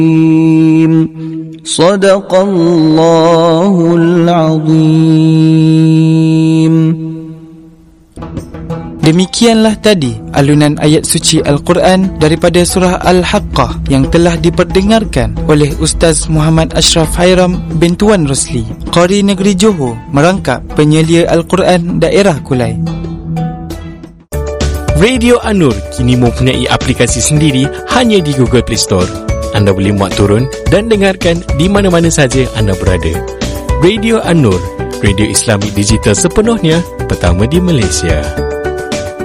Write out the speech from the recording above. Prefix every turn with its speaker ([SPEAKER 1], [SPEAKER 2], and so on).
[SPEAKER 1] Sadaqallahul Azim.
[SPEAKER 2] Demikianlah tadi alunan ayat suci Al-Quran daripada surah Al-Haqqah yang telah diperdengarkan oleh Ustaz Muhammad Ashraf Hairam bin Tuan Rosli, Qari Negeri Johor, merangkap penyelia Al-Quran daerah Kulai.
[SPEAKER 3] Radio An-Nur kini mempunyai aplikasi sendiri hanya di Google Play Store. Anda boleh muat turun dan dengarkan di mana-mana saja anda berada. Radio An-Nur, radio Islamik digital sepenuhnya pertama di Malaysia.